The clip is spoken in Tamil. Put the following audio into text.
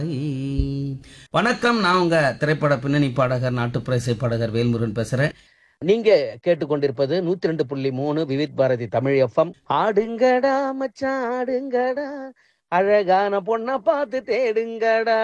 வணக்கம். நான் உங்க திரைப்பட பின்னணி பாடகர், நாட்டுப்புற இசை பாடகர் வேல்முருகன் பேசுறேன். நீங்க கேட்டுக்கொண்டிருப்பது 102.3 விவித் பாரதி தமிழ் எஃப்எம். ஆடுங்கடா மச்சான் ஆடுங்கடா, அழகான பொண்ண பார்த்து தேடுங்கடா.